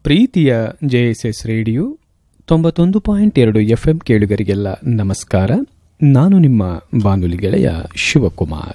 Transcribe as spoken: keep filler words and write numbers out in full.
ಪ್ರೀತಿಯ J S S radio ತೊಂಬತ್ತೊಂದು point ಎರಡು ಎಫ್ ಎಂ ಕೇಳುಗರಿಗೆಲ್ಲ ನಮಸ್ಕಾರ. ನಾನು ನಿಮ್ಮ ಬಾನುಲಿ ಗೆಳೆಯ ಶಿವಕುಮಾರ್.